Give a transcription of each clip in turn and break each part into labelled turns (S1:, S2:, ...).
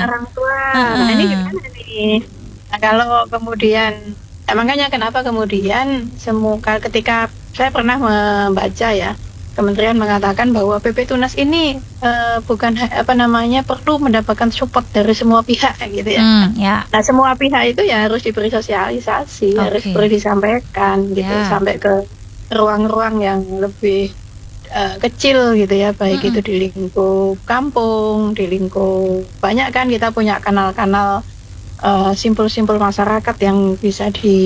S1: orang tua. Nah ini gimana nih? Nah, kalau kemudian, makanya kenapa kemudian ketika saya pernah membaca ya, Kementerian mengatakan bahwa PP Tunas ini bukan perlu mendapatkan support dari semua pihak gitu ya.
S2: Ya.
S1: Nah semua pihak itu ya harus diberi sosialisasi, harus perlu disampaikan gitu, sampai ke ruang-ruang yang lebih kecil gitu ya, baik itu di lingkup kampung, di lingkup banyak kan kita punya kanal-kanal simpul-simpul masyarakat yang bisa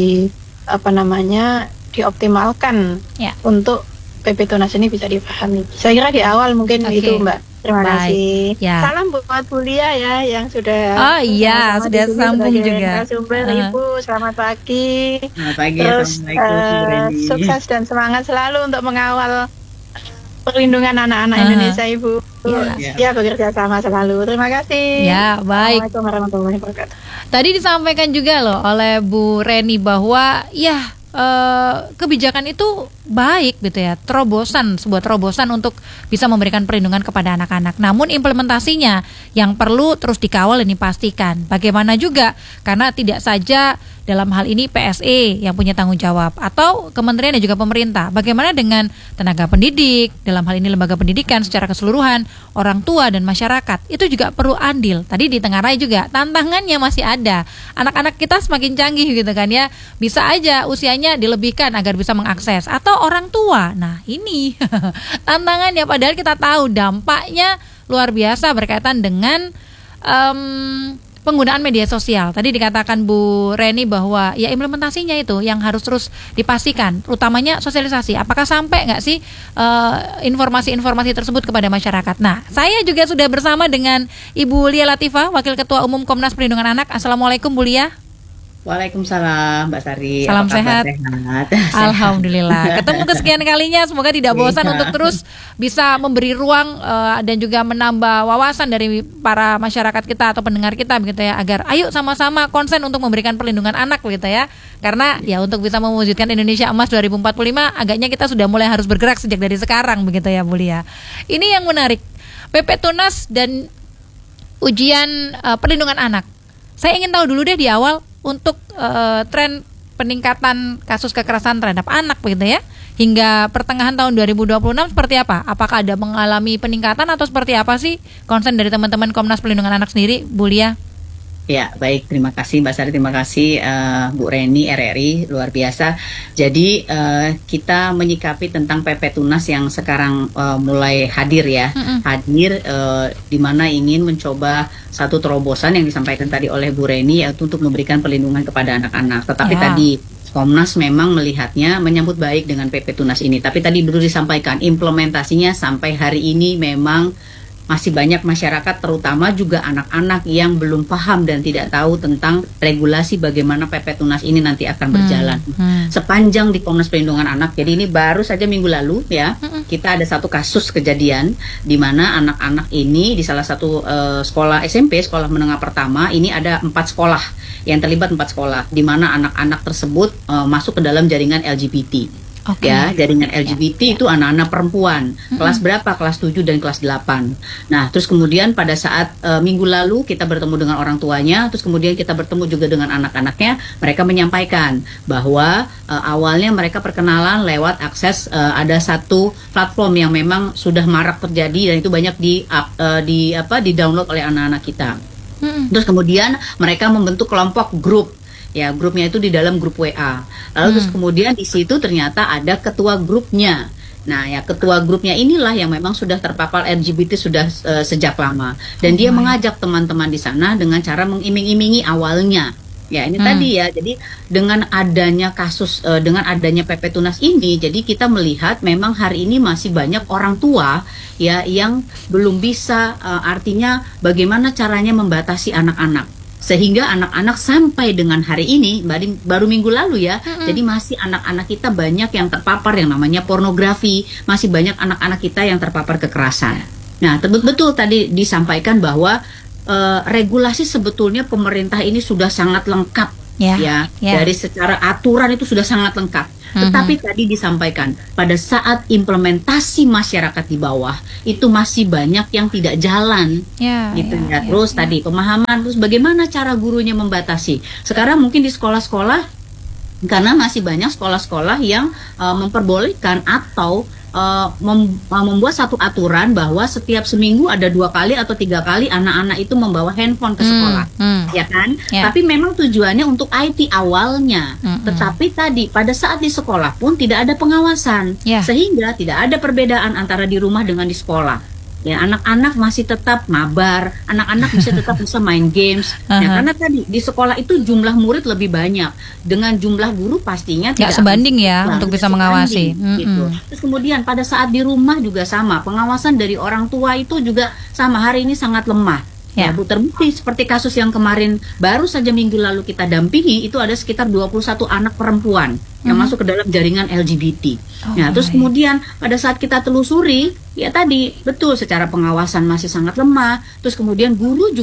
S1: dioptimalkan untuk PP Tunas ini bisa dipahami. Saya kira di awal mungkin itu Mbak. Terima kasih.
S2: Ya.
S1: Salam buat Bu Lia ya yang sudah
S2: sudah sambung juga.
S1: Sumber Ibu, selamat pagi.
S3: Selamat pagi.
S1: Terus sukses dan semangat selalu untuk mengawal perlindungan anak-anak Indonesia Ibu. Ya, bekerja sama selalu. Terima kasih.
S2: Ya, baik.
S1: Assalamualaikum warahmatullahi wabarakatuh.
S2: Tadi disampaikan juga loh oleh Bu Reni bahwa kebijakan itu baik gitu ya, sebuah terobosan untuk bisa memberikan perlindungan kepada anak-anak. Namun implementasinya yang perlu terus dikawal dan dipastikan. Bagaimana juga, karena tidak saja dalam hal ini PSE yang punya tanggung jawab atau kementerian dan juga pemerintah. Bagaimana dengan tenaga pendidik, dalam hal ini lembaga pendidikan secara keseluruhan, orang tua dan masyarakat, itu juga perlu andil. Tadi di tengah raya juga tantangannya masih ada. Anak-anak kita semakin canggih gitu kan ya, bisa aja usianya dilebihkan agar bisa mengakses, atau orang tua. Nah ini tantangannya, padahal kita tahu dampaknya luar biasa berkaitan dengan penggunaan media sosial. Tadi dikatakan Bu Reni bahwa ya implementasinya itu yang harus terus dipastikan, utamanya sosialisasi. Apakah sampai nggak sih informasi-informasi tersebut kepada masyarakat? Nah, saya juga sudah bersama dengan Ibu Lia Latifah, Wakil Ketua Umum Komnas Perlindungan Anak. Assalamualaikum Bu Lia.
S3: Waalaikumsalam Mbak Sari.
S2: Salam sehat. Alhamdulillah. Ketemu kesekian kalinya, semoga tidak bosan untuk terus bisa memberi ruang dan juga menambah wawasan dari para masyarakat kita atau pendengar kita begitu ya, agar ayo sama-sama konsen untuk memberikan perlindungan anak begitu ya. Karena ya untuk bisa mewujudkan Indonesia Emas 2045 agaknya kita sudah mulai harus bergerak sejak dari sekarang begitu ya Bu Lia. Ini yang menarik. PP Tunas dan ujian perlindungan anak. Saya ingin tahu dulu deh di awal untuk tren peningkatan kasus kekerasan terhadap anak begitu ya, hingga pertengahan tahun 2026 seperti apa? Apakah ada mengalami peningkatan atau seperti apa sih konsen dari teman-teman Komnas Perlindungan Anak sendiri, Bu Lia?
S3: Ya, baik, terima kasih Mbak Sari, terima kasih Bu Reni, RRI, luar biasa. Jadi kita menyikapi tentang PP Tunas yang sekarang mulai hadir ya, hadir di mana ingin mencoba satu terobosan yang disampaikan tadi oleh Bu Reni, yaitu untuk memberikan perlindungan kepada anak-anak. Tetapi tadi Komnas memang melihatnya menyambut baik dengan PP Tunas ini. Tapi tadi dulu disampaikan implementasinya sampai hari ini memang masih banyak masyarakat, terutama juga anak-anak yang belum paham dan tidak tahu tentang regulasi bagaimana PP Tunas ini nanti akan berjalan. Sepanjang di Komnas Perlindungan Anak, jadi ini baru saja minggu lalu ya, kita ada satu kasus kejadian di mana anak-anak ini di salah satu sekolah SMP, sekolah menengah pertama, ini ada 4 sekolah yang terlibat, 4 sekolah, di mana anak-anak tersebut masuk ke dalam jaringan LGBT. Ya, jaringan LGBT itu anak-anak perempuan. Kelas berapa? Kelas 7 dan kelas 8. Nah, terus kemudian pada saat minggu lalu kita bertemu dengan orang tuanya, terus kemudian kita bertemu juga dengan anak-anaknya, mereka menyampaikan bahwa awalnya mereka perkenalan lewat akses ada satu platform yang memang sudah marak terjadi dan itu banyak di download oleh anak-anak kita. Terus kemudian mereka membentuk kelompok grup. Ya, grupnya itu di dalam grup WA. Lalu terus kemudian di situ ternyata ada ketua grupnya. Nah, ya ketua grupnya inilah yang memang sudah terpapar LGBT sudah sejak lama. Dan dia mengajak teman-teman di sana dengan cara mengiming-imingi awalnya. Ya, ini tadi ya. Jadi dengan adanya kasus, dengan adanya PP Tunas ini, jadi kita melihat memang hari ini masih banyak orang tua ya yang belum bisa, artinya bagaimana caranya membatasi anak-anak. Sehingga anak-anak sampai dengan hari ini, baru minggu lalu ya, jadi masih anak-anak kita banyak yang terpapar yang namanya pornografi, masih banyak anak-anak kita yang terpapar kekerasan. Nah, betul tadi disampaikan bahwa regulasi sebetulnya pemerintah ini sudah sangat lengkap Dari secara aturan itu sudah sangat lengkap. Tetapi tadi disampaikan pada saat implementasi masyarakat di bawah itu masih banyak yang tidak jalan, Terus tadi pemahaman, terus bagaimana cara gurunya membatasi. Sekarang mungkin di sekolah-sekolah, karena masih banyak sekolah-sekolah yang memperbolehkan atau membuat satu aturan bahwa setiap seminggu ada 2 kali atau 3 kali anak-anak itu membawa handphone ke sekolah, ya kan? Tapi memang tujuannya untuk IT awalnya. Tetapi tadi pada saat di sekolah pun tidak ada pengawasan, sehingga tidak ada perbedaan antara di rumah dengan di sekolah. Ya, anak-anak masih tetap mabar, anak-anak masih tetap bisa main games. Karena tadi di sekolah itu jumlah murid lebih banyak dengan jumlah guru pastinya tidak
S2: sebanding untuk bisa mengawasi.
S3: Gitu. Terus kemudian pada saat di rumah juga sama, pengawasan dari orang tua itu juga sama, hari ini sangat lemah. Ya, Bu, terbukti seperti kasus yang kemarin baru saja minggu lalu kita dampingi, itu ada sekitar 21 anak perempuan yang masuk ke dalam jaringan LGBT. Terus kemudian pada saat kita telusuri, ya tadi betul secara pengawasan masih sangat lemah. Terus kemudian guru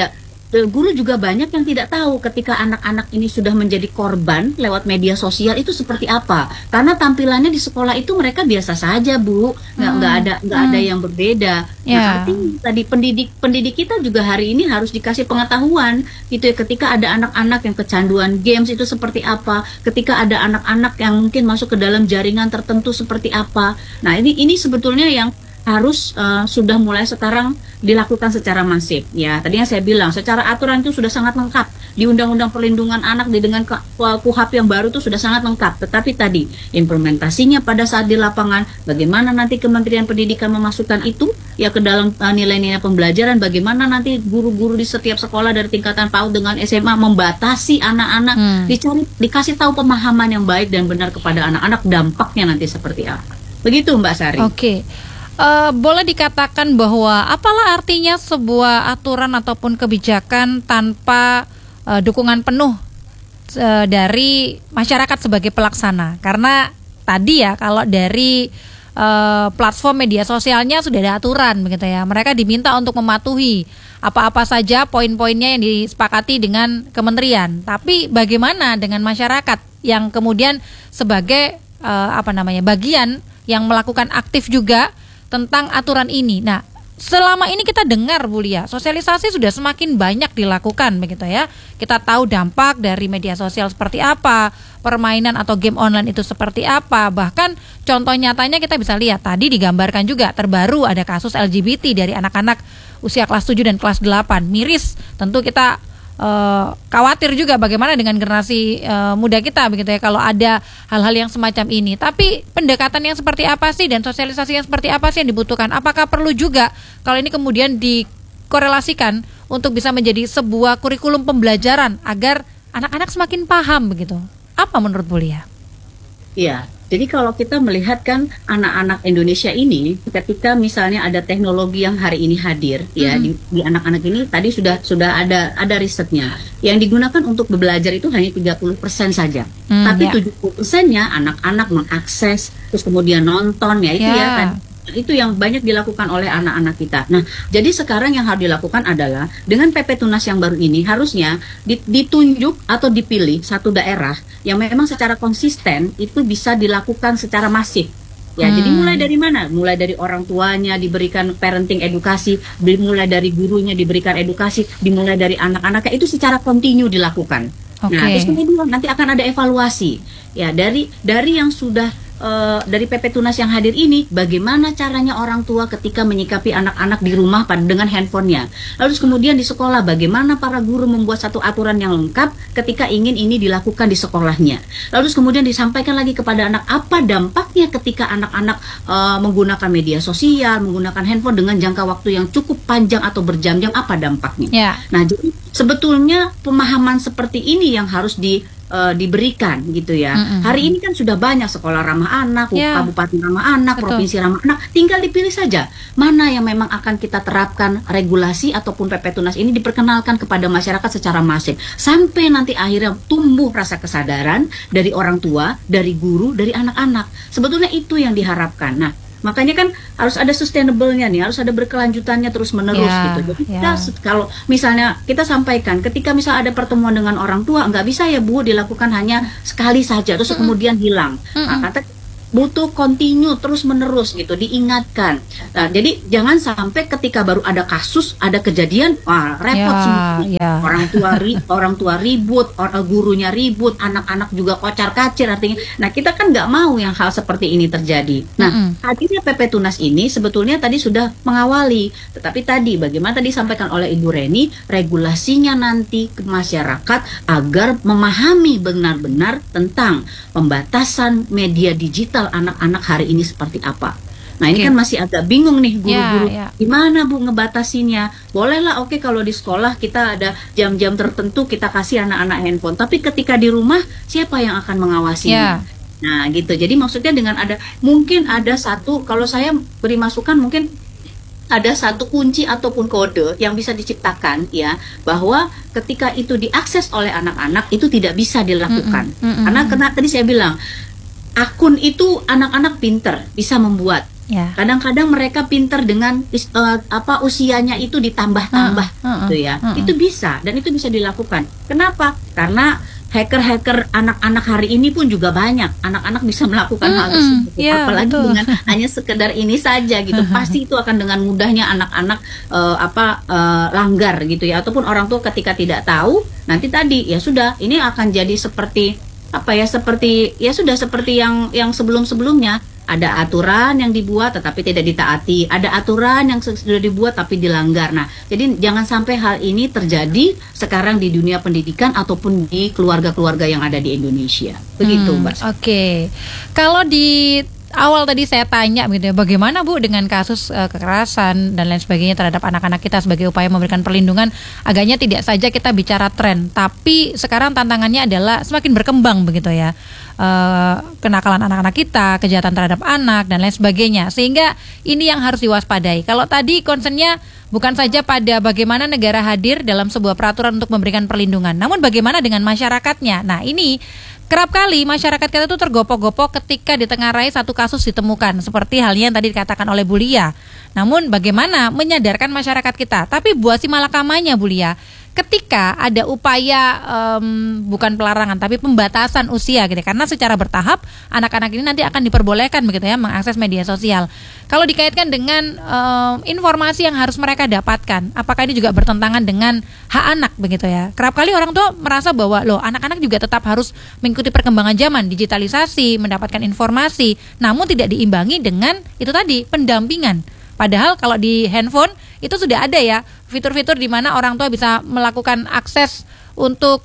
S3: juga banyak yang tidak tahu ketika anak-anak ini sudah menjadi korban lewat media sosial itu seperti apa. Karena tampilannya di sekolah itu mereka biasa saja, Bu, nggak ada yang berbeda. Nah, artinya tadi pendidik kita juga hari ini harus dikasih pengetahuan gitu ya, ketika ada anak-anak yang kecanduan games itu seperti apa, ketika ada anak-anak yang mungkin masuk ke dalam jaringan tertentu seperti apa. Nah, ini sebetulnya yang harus sudah mulai sekarang dilakukan secara masif. Ya, tadi yang saya bilang, secara aturan itu sudah sangat lengkap. Di Undang-Undang Perlindungan Anak dengan KUHP yang baru itu sudah sangat lengkap. Tetapi tadi implementasinya pada saat di lapangan, bagaimana nanti Kementerian Pendidikan memasukkan itu ya ke dalam nilai-nilai pembelajaran, bagaimana nanti guru-guru di setiap sekolah dari tingkatan PAUD dengan SMA membatasi anak-anak, dikasih tahu pemahaman yang baik dan benar kepada anak-anak, dampaknya nanti seperti apa. Begitu, Mbak Sari.
S2: Oke. Boleh dikatakan bahwa apalah artinya sebuah aturan ataupun kebijakan tanpa dukungan penuh dari masyarakat sebagai pelaksana? Karena tadi ya, kalau dari platform media sosialnya sudah ada aturan begitu ya. Mereka diminta untuk mematuhi apa-apa saja poin-poinnya yang disepakati dengan kementerian. Tapi bagaimana dengan masyarakat yang kemudian sebagai bagian yang melakukan aktif juga tentang aturan ini? Nah, selama ini kita dengar, Bu Lia, sosialisasi sudah semakin banyak dilakukan begitu ya. Kita tahu dampak dari media sosial seperti apa, permainan atau game online itu seperti apa. Bahkan contoh nyatanya kita bisa lihat tadi digambarkan juga, terbaru ada kasus LGBT dari anak-anak usia kelas 7 dan kelas 8. Miris, tentu kita khawatir juga bagaimana dengan generasi muda kita begitu ya, kalau ada hal-hal yang semacam ini. Tapi pendekatan yang seperti apa sih dan sosialisasi yang seperti apa sih yang dibutuhkan? Apakah perlu juga kalau ini kemudian dikorelasikan untuk bisa menjadi sebuah kurikulum pembelajaran agar anak-anak semakin paham begitu? Apa menurut Bu Lia?
S3: Iya. Jadi kalau kita melihat kan anak-anak Indonesia ini, ketika misalnya ada teknologi yang hari ini hadir, ya di anak-anak ini tadi sudah ada risetnya. Yang digunakan untuk belajar itu hanya 30% saja. Tapi 70%-nya anak-anak mengakses, terus kemudian nonton, ya itu ya kan. Itu yang banyak dilakukan oleh anak-anak kita. Nah, jadi sekarang yang harus dilakukan adalah dengan PP Tunas yang baru ini harusnya ditunjuk atau dipilih satu daerah yang memang secara konsisten itu bisa dilakukan secara masif. Ya, jadi mulai dari mana? Mulai dari orang tuanya diberikan parenting edukasi, dimulai dari gurunya diberikan edukasi, dimulai dari anak-anaknya, itu secara kontinu dilakukan. Nah, terus kemudian nanti akan ada evaluasi. Ya, dari yang sudah dari PP Tunas yang hadir ini, bagaimana caranya orang tua ketika menyikapi anak-anak di rumah dengan handphonenya. Lalu kemudian di sekolah, bagaimana para guru membuat satu aturan yang lengkap ketika ingin ini dilakukan di sekolahnya. Lalu kemudian disampaikan lagi kepada anak, apa dampaknya ketika anak-anak menggunakan media sosial, menggunakan handphone dengan jangka waktu yang cukup panjang atau berjam-jam, apa dampaknya. Nah, jadi sebetulnya pemahaman seperti ini yang harus diberikan gitu ya. Hari ini kan sudah banyak sekolah ramah anak, kabupaten ramah anak, provinsi ramah anak. Tinggal dipilih saja mana yang memang akan kita terapkan regulasi ataupun PP Tunas ini diperkenalkan kepada masyarakat secara masif. Sampai nanti akhirnya tumbuh rasa kesadaran dari orang tua, dari guru, dari anak-anak. Sebetulnya itu yang diharapkan. Nah, Makanya kan harus ada sustainable-nya nih, harus ada berkelanjutannya terus menerus gitu. Jadi kita kalau misalnya kita sampaikan ketika misal ada pertemuan dengan orang tua, nggak bisa ya Bu dilakukan hanya sekali saja terus kemudian hilang. Nah, kata butuh continue terus menerus gitu, diingatkan. Nah, jadi jangan sampai ketika baru ada kasus, ada kejadian, wah repot semua. Orang tua ribut, gurunya ribut, anak-anak juga kocar-kacir artinya. Nah, kita kan nggak mau yang hal seperti ini terjadi. Nah, hadirnya PP Tunas ini sebetulnya tadi sudah mengawali, tetapi tadi bagaimana tadi disampaikan oleh Ibu Reni, regulasinya nanti ke masyarakat agar memahami benar-benar tentang pembatasan media digital anak-anak hari ini seperti apa. Nah ini kan masih agak bingung nih guru-guru, gimana Bu ngebatasinya? Bolehlah kalau di sekolah kita ada jam-jam tertentu kita kasih anak-anak handphone, tapi ketika di rumah siapa yang akan mengawasinya? Nah gitu, jadi maksudnya dengan mungkin ada satu, kalau saya beri masukan mungkin ada satu kunci ataupun kode yang bisa diciptakan ya, bahwa ketika itu diakses oleh anak-anak itu tidak bisa dilakukan. Karena tadi saya bilang akun itu anak-anak pinter bisa membuat. Kadang-kadang mereka pinter dengan usianya itu ditambah-tambah gitu ya. Itu bisa dan itu bisa dilakukan. Kenapa? Karena hacker-hacker anak-anak hari ini pun juga banyak. Anak-anak bisa melakukan hal tersebut. Apalagi dengan hanya sekedar ini saja gitu. Pasti itu akan dengan mudahnya anak-anak langgar gitu ya. Ataupun orang tua ketika tidak tahu, nanti tadi ya sudah ini akan jadi seperti seperti yang sebelum-sebelumnya. Ada aturan yang dibuat tetapi tidak ditaati, ada aturan yang sudah dibuat tapi dilanggar. Nah, jadi jangan sampai hal ini terjadi sekarang di dunia pendidikan ataupun di keluarga-keluarga yang ada di Indonesia. Begitu, Mbak.
S2: Oke. Kalau di awal tadi saya tanya gitu ya, bagaimana Bu dengan kasus kekerasan dan lain sebagainya terhadap anak-anak kita sebagai upaya memberikan perlindungan, agaknya tidak saja kita bicara tren, tapi sekarang tantangannya adalah semakin berkembang begitu ya, kenakalan anak-anak kita, kejahatan terhadap anak dan lain sebagainya, sehingga ini yang harus diwaspadai. Kalau tadi concernnya bukan saja pada bagaimana negara hadir dalam sebuah peraturan untuk memberikan perlindungan, namun bagaimana dengan masyarakatnya. Nah ini kerap kali masyarakat kita itu tergopoh-gopoh ketika ditengarai satu kasus ditemukan, seperti halnya yang tadi dikatakan oleh Bu Lia. Namun bagaimana menyadarkan masyarakat kita? Tapi buat si malakamanya Bu Lia, ketika ada upaya bukan pelarangan tapi pembatasan usia gitu, karena secara bertahap anak-anak ini nanti akan diperbolehkan begitu ya mengakses media sosial. Kalau dikaitkan dengan informasi yang harus mereka dapatkan, apakah ini juga bertentangan dengan hak anak begitu ya? Kerap kali orang tua merasa bahwa loh anak-anak juga tetap harus mengikuti perkembangan zaman, digitalisasi, mendapatkan informasi, namun tidak diimbangi dengan itu tadi pendampingan. Padahal kalau di handphone itu sudah ada ya fitur-fitur di mana orang tua bisa melakukan akses untuk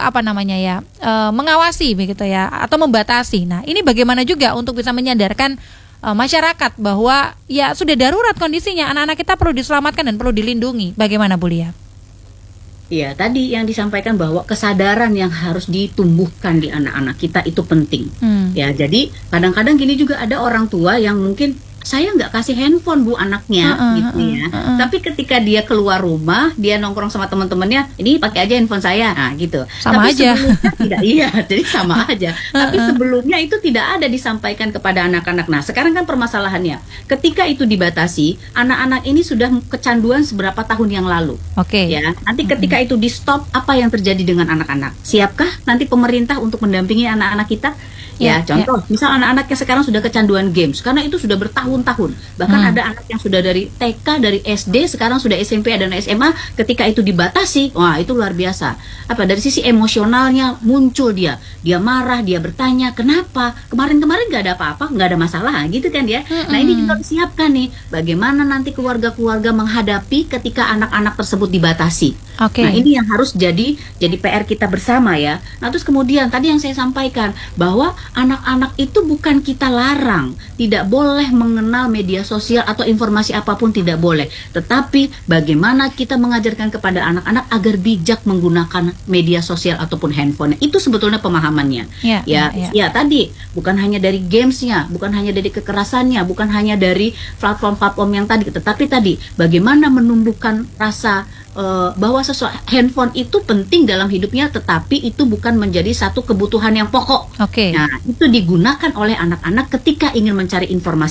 S2: mengawasi begitu ya atau membatasi. Nah, ini bagaimana juga untuk bisa menyadarkan masyarakat bahwa ya sudah darurat kondisinya, anak-anak kita perlu diselamatkan dan perlu dilindungi. Bagaimana Bu Lia?
S3: Iya, tadi yang disampaikan bahwa kesadaran yang harus ditumbuhkan di anak-anak kita itu penting. Ya, jadi kadang-kadang gini juga ada orang tua yang mungkin saya nggak kasih handphone Bu anaknya gitu ya. Tapi ketika dia keluar rumah, dia nongkrong sama teman-temannya, ini pakai aja handphone saya, nah gitu.
S2: Sama
S3: tapi
S2: aja.
S3: Sebelumnya tidak, iya, jadi sama aja. Tapi sebelumnya itu tidak ada disampaikan kepada anak-anak. Nah, sekarang kan permasalahannya, ketika itu dibatasi, anak-anak ini sudah kecanduan seberapa tahun yang lalu.
S2: Oke.
S3: Ya, nanti ketika itu di stop, apa yang terjadi dengan anak-anak? Siapkah nanti pemerintah untuk mendampingi anak-anak kita? Ya, contoh, misal anak-anak yang sekarang sudah kecanduan games, karena itu sudah bertahun-tahun. Bahkan ada anak yang sudah dari TK, dari SD, sekarang sudah SMP dan SMA, ketika itu dibatasi, wah itu luar biasa. Dari sisi emosionalnya muncul dia marah, dia bertanya, kenapa? Kemarin-kemarin nggak ada apa-apa, nggak ada masalah, gitu kan ya. Nah ini juga disiapkan nih, bagaimana nanti keluarga-keluarga menghadapi ketika anak-anak tersebut dibatasi. Nah ini yang harus jadi PR kita bersama ya. Nah terus kemudian tadi yang saya sampaikan, bahwa anak-anak itu bukan kita larang, tidak boleh mengenal media sosial atau informasi apapun, tidak boleh. Tetapi bagaimana kita mengajarkan kepada anak-anak agar bijak menggunakan media sosial ataupun handphone. Itu sebetulnya pemahamannya. Ya tadi bukan hanya dari gamesnya, bukan hanya dari kekerasannya, bukan hanya dari platform-platform yang tadi, tetapi tadi bagaimana menumbuhkan rasa bahwa handphone itu penting dalam hidupnya, tetapi itu bukan menjadi satu kebutuhan yang pokok. Nah, itu digunakan oleh anak-anak ketika ingin mencari informasi.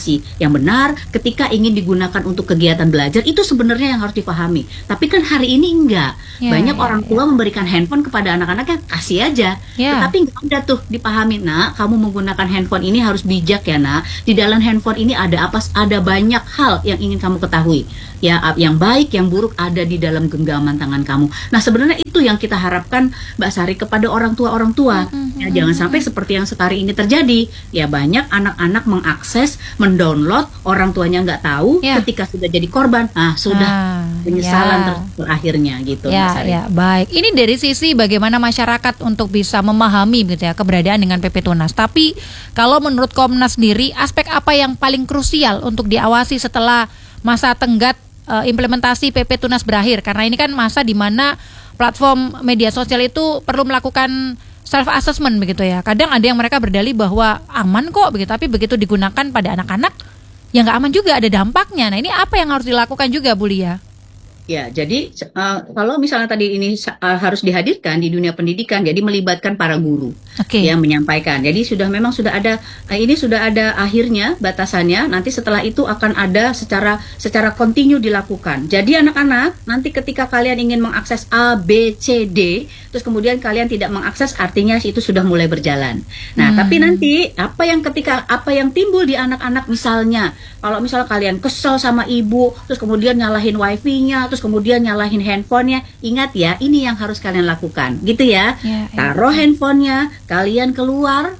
S3: yang benar ketika ingin digunakan untuk kegiatan belajar itu sebenarnya yang harus dipahami. Tapi kan hari ini enggak. Banyak orang tua memberikan handphone kepada anak-anaknya, kasih aja. Tetapi enggak ada tuh dipahami, nak, kamu menggunakan handphone ini harus bijak ya, nak. Di dalam handphone ini ada apa? Ada banyak hal yang ingin kamu ketahui. Ya, yang baik, yang buruk ada di dalam genggaman tangan kamu. Nah, sebenarnya itu yang kita harapkan, Mbak Sari, kepada orang tua. Ya, jangan sampai seperti yang sekarang ini terjadi. Ya, banyak anak-anak mengakses, mendownload, orang tuanya nggak tahu, ketika sudah jadi korban, sudah penyesalan terakhirnya gitu, Mbak Sari.
S2: Baik. Ini dari sisi bagaimana masyarakat untuk bisa memahami gitu ya keberadaan dengan PP Tunas. Tapi kalau menurut Komnas sendiri, aspek apa yang paling krusial untuk diawasi setelah masa tenggat implementasi PP Tunas berakhir, karena ini kan masa di mana platform media sosial itu perlu melakukan self assessment begitu ya. Kadang ada yang mereka berdalih bahwa aman kok begitu, tapi begitu digunakan pada anak-anak ya nggak aman juga, ada dampaknya. Nah, ini apa yang harus dilakukan juga, Bu Lia?
S3: Ya, jadi kalau misalnya tadi ini harus dihadirkan di dunia pendidikan, jadi melibatkan para guru yang menyampaikan. Jadi memang sudah ada, ini sudah ada akhirnya batasannya. Nanti setelah itu akan ada secara kontinu dilakukan. Jadi anak-anak nanti ketika kalian ingin mengakses A, B, C, D, terus kemudian kalian tidak mengakses, artinya itu sudah mulai berjalan. Nah, tapi nanti apa yang timbul di anak-anak, misalnya kalau misalnya kalian kesel sama ibu, terus kemudian nyalahin wifi-nya, terus kemudian nyalahin handphonenya, ingat ya, ini yang harus kalian lakukan, gitu ya. Taruh handphonenya, kalian keluar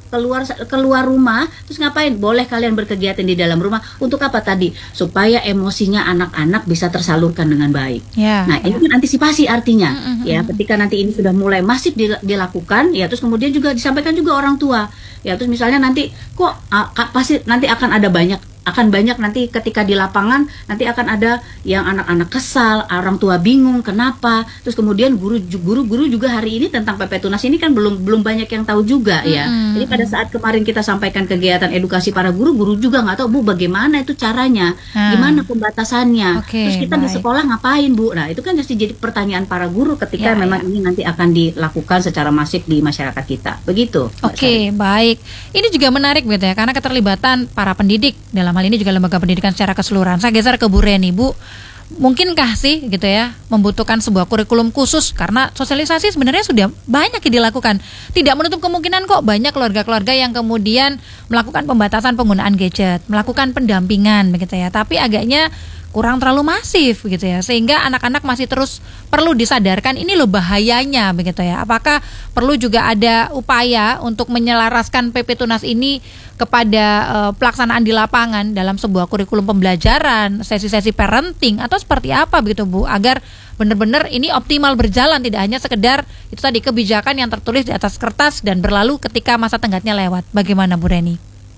S3: rumah, terus ngapain? Boleh kalian berkegiatan di dalam rumah. Untuk apa tadi? Supaya emosinya anak-anak bisa tersalurkan dengan baik. Nah, ini kan antisipasi artinya. Ya, ketika nanti ini sudah mulai masif dilakukan, ya terus kemudian juga disampaikan juga orang tua. Ya, terus misalnya nanti kok pasti nanti akan banyak nanti ketika di lapangan, nanti akan ada yang anak-anak kesal, orang tua bingung kenapa, terus kemudian guru-guru juga hari ini tentang PP Tunas ini kan belum banyak yang tahu juga ya. Jadi pada saat kemarin kita sampaikan kegiatan edukasi para guru juga nggak tahu, Bu, bagaimana itu caranya, gimana pembatasannya, terus kita di sekolah ngapain, Bu? Nah, itu kan mesti jadi pertanyaan para guru ketika memang ini nanti akan dilakukan secara masif di masyarakat kita, begitu.
S2: Baik. Ini juga menarik gitu ya, karena keterlibatan para pendidik dalam hal ini juga lembaga pendidikan secara keseluruhan. Saya geser ke Bu Reni, Bu. Mungkinkah sih gitu ya membutuhkan sebuah kurikulum khusus, karena sosialisasi sebenarnya sudah banyak yang dilakukan. Tidak menutup kemungkinan kok banyak keluarga-keluarga yang kemudian melakukan pembatasan penggunaan gadget, melakukan pendampingan begitu ya. Tapi agaknya kurang terlalu masif begitu ya, sehingga anak-anak masih terus perlu disadarkan ini loh bahayanya begitu ya. Apakah perlu juga ada upaya untuk menyelaraskan PP Tunas ini kepada pelaksanaan di lapangan dalam sebuah kurikulum pembelajaran, sesi-sesi parenting, atau seperti apa begitu, Bu, agar benar-benar ini optimal berjalan, tidak hanya sekedar itu tadi kebijakan yang tertulis di atas kertas dan berlalu ketika masa tenggatnya lewat. Bagaimana, Bu Reni?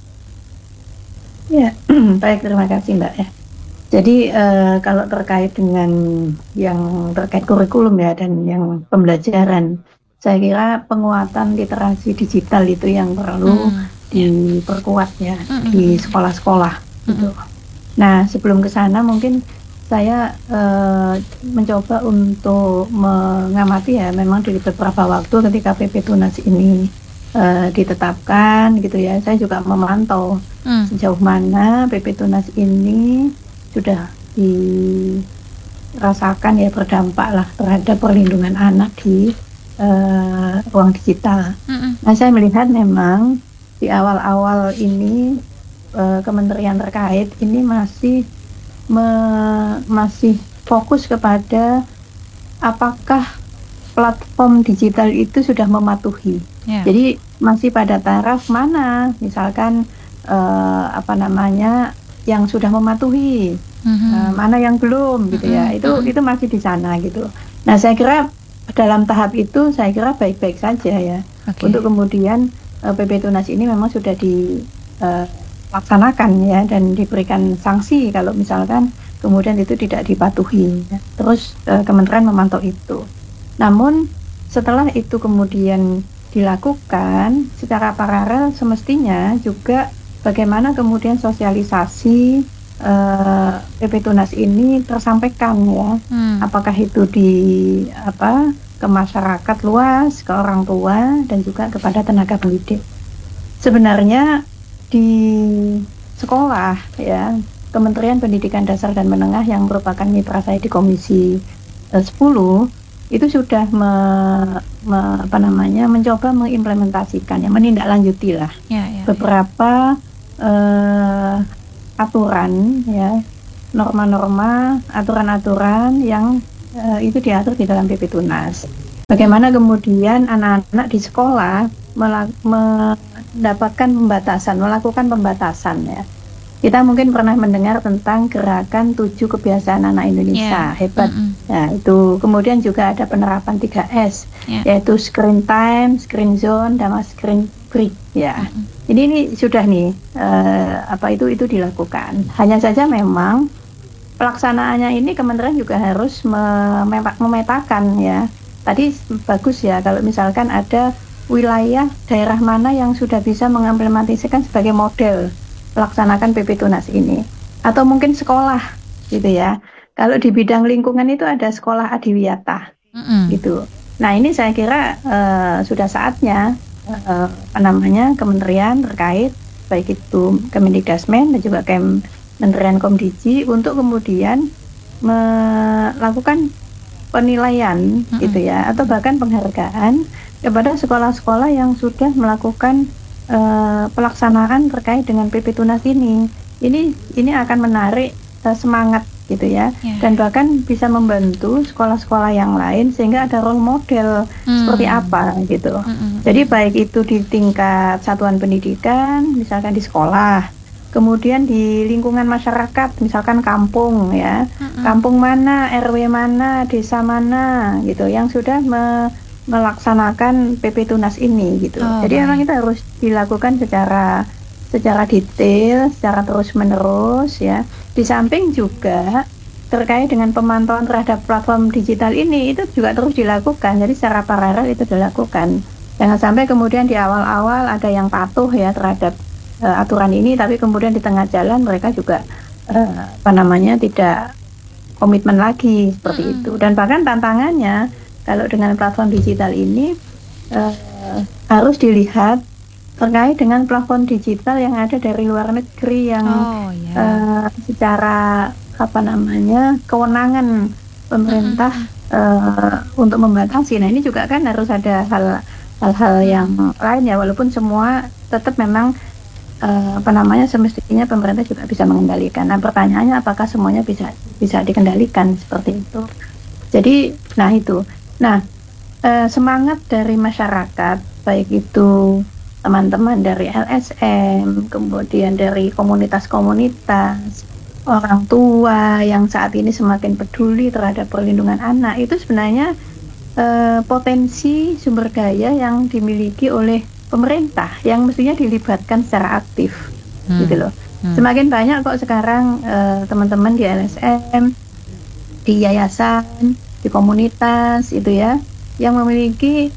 S1: Ya, baik, terima kasih, Mbak ya. Jadi kalau terkait dengan yang terkait kurikulum ya dan yang pembelajaran, saya kira penguatan literasi digital itu yang perlu diperkuat ya di sekolah-sekolah gitu. Nah, sebelum ke sana mungkin saya mencoba untuk mengamati ya, memang dari beberapa waktu ketika PP Tunas ini ditetapkan gitu ya, saya juga memantau sejauh mana PP Tunas ini sudah dirasakan ya, berdampak lah terhadap perlindungan anak di ruang digital. Nah, saya melihat memang di awal-awal ini kementerian terkait ini masih fokus kepada apakah platform digital itu sudah mematuhi. Jadi masih pada taraf mana, misalkan yang sudah mematuhi, mana yang belum gitu ya. Itu masih di sana gitu. Nah, saya kira dalam tahap itu saya kira baik-baik saja ya. Untuk kemudian PP Tunas ini memang sudah dilaksanakan ya, dan diberikan sanksi kalau misalkan kemudian itu tidak dipatuhi ya. Terus kementerian memantau itu. Namun setelah itu kemudian dilakukan secara paralel, semestinya juga bagaimana kemudian sosialisasi PP Tunas ini tersampaikan ya. Apakah itu ke masyarakat luas, ke orang tua, dan juga kepada tenaga pendidik. Sebenarnya di sekolah ya, Kementerian Pendidikan Dasar dan Menengah yang merupakan mitra saya di Komisi 10 itu sudah mencoba mengimplementasikan, ya, menindaklanjuti lah beberapa aturan, ya, norma-norma, aturan-aturan yang itu diatur di dalam PP Tunas. Bagaimana kemudian anak-anak di sekolah melakukan pembatasan, ya. Kita mungkin pernah mendengar tentang gerakan 7 kebiasaan anak Indonesia, hebat. Nah, itu kemudian juga ada penerapan 3S, yaitu screen time, screen zone, dan screen break, ya. Jadi ini sudah nih, itu dilakukan. Hanya saja memang pelaksanaannya ini kementerian juga harus memetakan, ya. Tadi bagus ya kalau misalkan ada wilayah daerah mana yang sudah bisa mengimplementasikan sebagai model melaksanakan PP Tunas ini, atau mungkin sekolah gitu ya. Kalau di bidang lingkungan itu ada sekolah adiwiyata gitu. Nah, ini saya kira sudah saatnya kementerian terkait, baik itu Kemendikdasmen dan juga Kementerian Komdiji, untuk kemudian melakukan penilaian gitu ya, atau bahkan penghargaan kepada sekolah-sekolah yang sudah melakukan pelaksanaan terkait dengan PP Tunas ini. Ini akan menarik semangat gitu ya, dan bahkan bisa membantu sekolah-sekolah yang lain sehingga ada role model seperti apa gitu. Jadi baik itu di tingkat satuan pendidikan, misalkan di sekolah, kemudian di lingkungan masyarakat, misalkan kampung, ya, kampung mana, RW mana, desa mana gitu yang sudah melaksanakan PP Tunas ini gitu. Jadi memang itu harus dilakukan secara detail, secara terus-menerus, ya. Di samping juga terkait dengan pemantauan terhadap platform digital ini itu juga terus dilakukan. Jadi secara paralel itu dilakukan. Jangan sampai kemudian di awal-awal ada yang patuh ya terhadap aturan ini, tapi kemudian di tengah jalan mereka juga tidak komitmen lagi seperti itu. Dan bahkan tantangannya kalau dengan platform digital ini harus dilihat terkait dengan platform digital yang ada dari luar negeri yang secara kewenangan pemerintah untuk membatasi. Nah, ini juga kan harus ada hal-hal yang lain ya, walaupun semua tetap memang semestinya pemerintah juga bisa mengendalikan. Nah, pertanyaannya apakah semuanya bisa dikendalikan seperti itu. Jadi, semangat dari masyarakat, baik itu teman-teman dari LSM, kemudian dari komunitas-komunitas, orang tua yang saat ini semakin peduli terhadap perlindungan anak, itu sebenarnya potensi sumber daya yang dimiliki oleh pemerintah yang mestinya dilibatkan secara aktif, gitu loh. Semakin banyak kok sekarang teman-teman di LSM, di yayasan, di komunitas itu ya, yang memiliki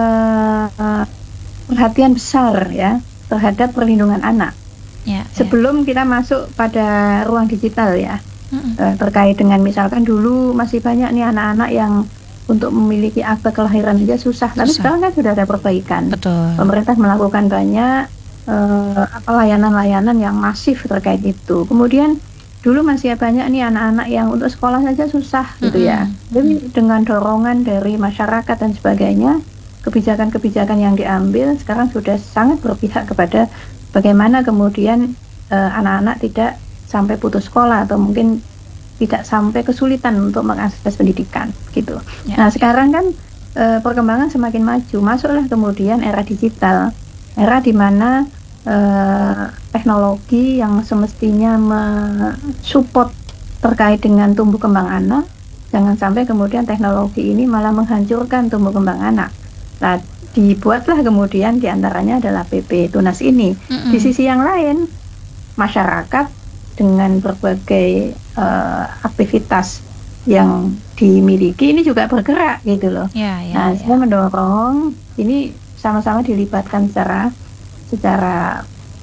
S1: perhatian besar ya terhadap perlindungan anak. Sebelum kita masuk pada ruang digital ya, terkait dengan misalkan dulu masih banyak nih anak-anak yang untuk memiliki akte kelahiran aja susah. Tapi sekarang kan sudah ada perbaikan.
S2: Betul.
S1: Pemerintah melakukan banyak layanan-layanan yang masif terkait itu. Kemudian dulu masih banyak nih anak-anak yang untuk sekolah saja susah gitu ya. Jadi dengan dorongan dari masyarakat dan sebagainya, kebijakan-kebijakan yang diambil sekarang sudah sangat berpihak kepada bagaimana kemudian anak-anak tidak sampai putus sekolah atau mungkin tidak sampai kesulitan untuk mengakses pendidikan gitu. Nah, sekarang kan perkembangan semakin maju, masuklah kemudian era digital, era di mana teknologi yang semestinya mensupport terkait dengan tumbuh kembang anak, jangan sampai kemudian teknologi ini malah menghancurkan tumbuh kembang anak. Nah, dibuatlah kemudian diantaranya adalah PP Tunas ini. Di sisi yang lain, masyarakat dengan berbagai aktivitas yang dimiliki ini juga bergerak gitu loh. Nah, saya mendorong ini sama-sama dilibatkan secara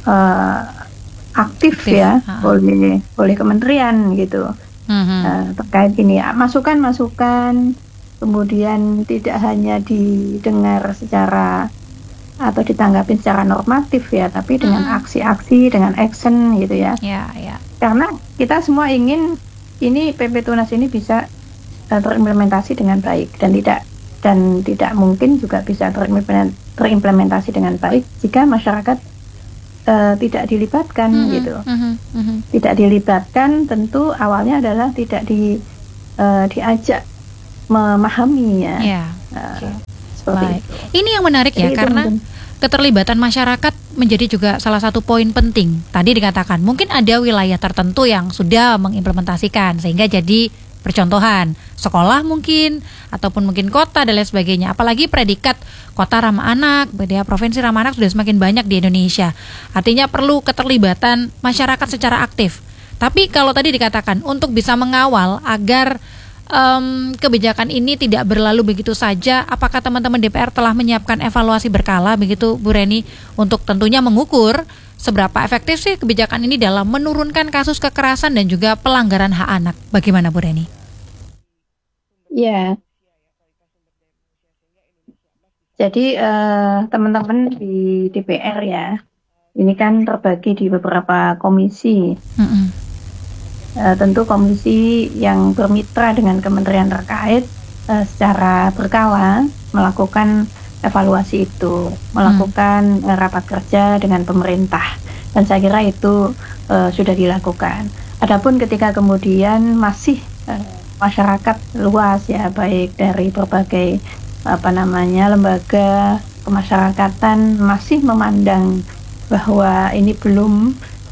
S1: aktif ya oleh kementerian gitu. Terkait ini masukan-masukan, kemudian tidak hanya didengar secara atau ditanggapi secara normatif ya, tapi dengan aksi-aksi, dengan action gitu ya. Karena kita semua ingin ini PP Tunas ini bisa terimplementasi dengan baik, dan tidak mungkin juga bisa terimplementasi dengan baik jika masyarakat tidak dilibatkan gitu. Tidak dilibatkan tentu awalnya adalah tidak diajak memahami ya.
S2: Seperti itu. Ini yang menarik ya, karena keterlibatan masyarakat menjadi juga salah satu poin penting. Tadi dikatakan mungkin ada wilayah tertentu yang sudah mengimplementasikan sehingga jadi percontohan, sekolah mungkin, ataupun mungkin kota dan lain sebagainya. Apalagi predikat kota ramah anak, provinsi ramah anak sudah semakin banyak di Indonesia. Artinya perlu keterlibatan masyarakat secara aktif. Tapi kalau tadi dikatakan untuk bisa mengawal agar kebijakan ini tidak berlalu begitu saja, apakah teman-teman DPR telah menyiapkan evaluasi berkala begitu Bu Reni, untuk tentunya mengukur seberapa efektif sih kebijakan ini dalam menurunkan kasus kekerasan dan juga pelanggaran hak anak? Bagaimana Bu Reni?
S1: Ya, jadi teman-teman di DPR ya, ini kan terbagi di beberapa komisi. Tentu komisi yang bermitra dengan kementerian terkait secara berkala melakukan evaluasi itu, melakukan rapat kerja dengan pemerintah, dan saya kira itu sudah dilakukan. Adapun ketika kemudian masih masyarakat luas ya, baik dari berbagai lembaga kemasyarakatan masih memandang bahwa ini belum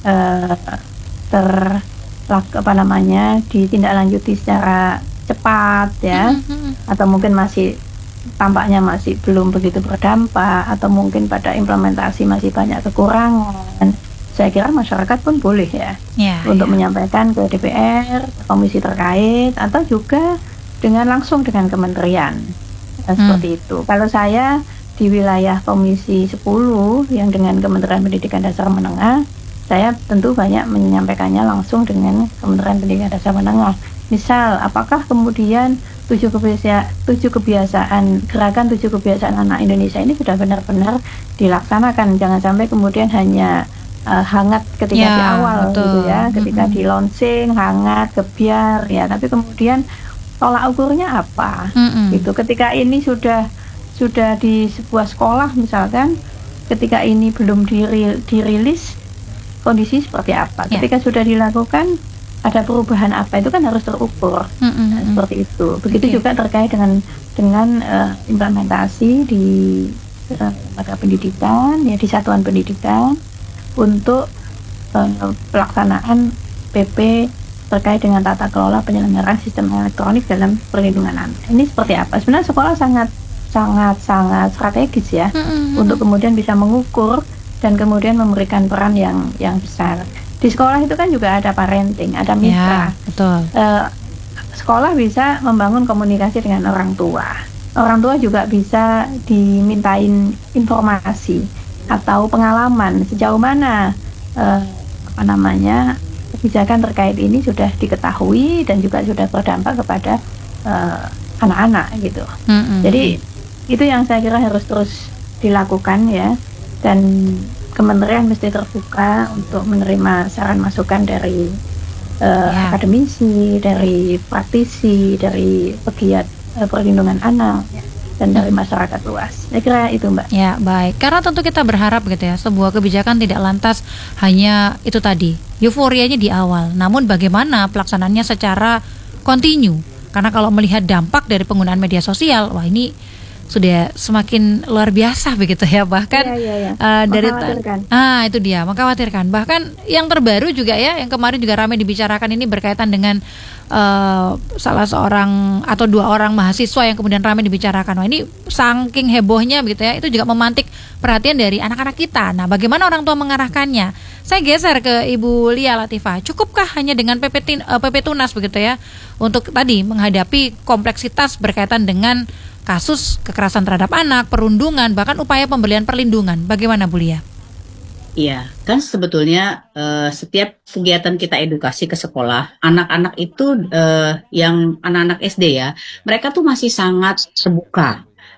S1: ditindaklanjuti secara cepat ya, atau mungkin tampaknya masih belum begitu berdampak, atau mungkin pada implementasi masih banyak kekurangan. Saya kira masyarakat pun boleh untuk menyampaikan ke DPR, komisi terkait, atau juga langsung dengan kementerian. Seperti itu. Kalau saya di wilayah Komisi 10 yang dengan Kementerian Pendidikan Dasar Menengah, saya tentu banyak menyampaikannya langsung dengan Kementerian Pendidikan Dasar Menengah. Misal, apakah kemudian gerakan 7 kebiasaan anak Indonesia ini sudah benar-benar dilaksanakan? Jangan sampai kemudian hanya hangat ketika di awal gitu ya, ketika di launching hangat, gebyar ya, tapi kemudian tolak ukurnya apa? Gitu. Ketika ini sudah di sebuah sekolah misalkan, ketika ini belum dirilis, kondisi seperti apa? Ketika sudah dilakukan, ada perubahan apa? Itu kan harus terukur. Seperti itu. Begitu juga terkait dengan implementasi di lembaga pendidikan, ya di satuan pendidikan, untuk pelaksanaan PP terkait dengan tata kelola penyelenggaraan sistem elektronik dalam perlindungan anak. Ini seperti apa? Sebenarnya sekolah sangat strategis ya, untuk kemudian bisa mengukur dan kemudian memberikan peran yang besar. Di sekolah itu kan juga ada parenting, ada mitra. Sekolah bisa membangun komunikasi dengan orang tua. Orang tua juga bisa dimintain informasi atau pengalaman sejauh mana kebijakan terkait ini sudah diketahui dan juga sudah berdampak kepada anak-anak gitu. Jadi itu yang saya kira harus terus dilakukan ya, dan kementerian mesti terbuka untuk menerima saran masukan dari akademisi, dari praktisi, dari pegiat perlindungan anak dan dari masyarakat luas. Saya kira itu Mbak.
S2: Ya baik, karena tentu kita berharap gitu ya, sebuah kebijakan tidak lantas hanya itu tadi, euforianya di awal, namun bagaimana pelaksanaannya secara kontinu. Karena kalau melihat dampak dari penggunaan media sosial, wah ini sudah semakin luar biasa begitu ya, bahkan dari itu dia mengkhawatirkan. Bahkan yang terbaru juga ya, yang kemarin juga ramai dibicarakan ini berkaitan dengan salah seorang atau 2 orang mahasiswa yang kemudian ramai dibicarakan. Wah ini saking hebohnya begitu ya, itu juga memantik perhatian dari anak-anak kita. Nah, bagaimana orang tua mengarahkannya? Saya geser ke Ibu Lia Latifah. Cukupkah hanya dengan PP Tunas begitu ya, untuk tadi menghadapi kompleksitas berkaitan dengan kasus kekerasan terhadap anak, perundungan, bahkan upaya pemberian perlindungan? Bagaimana Bu Lia?
S3: Iya, kan sebetulnya setiap kegiatan kita edukasi ke sekolah, anak-anak itu yang anak-anak SD ya, mereka tuh masih sangat terbuka.